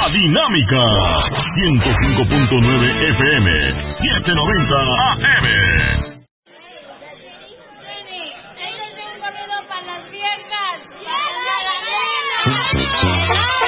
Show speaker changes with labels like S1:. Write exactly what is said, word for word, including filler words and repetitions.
S1: La Dinámica, ciento cinco punto nueve F M, setecientos noventa A M.
S2: Para las viejas.